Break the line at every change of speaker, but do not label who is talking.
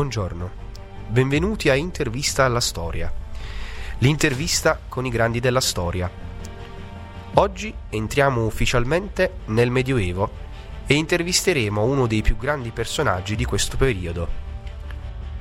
Buongiorno, benvenuti a Intervista alla Storia, l'intervista con i grandi della storia. Oggi entriamo ufficialmente nel Medioevo e intervisteremo uno dei più grandi personaggi di questo periodo,